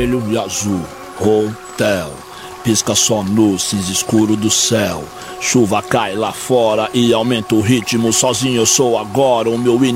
vermelho e azul. Hotel. Pisca só no cinza escuro do céu. Chuva cai lá fora e aumenta o ritmo. Sozinho eu sou agora o meu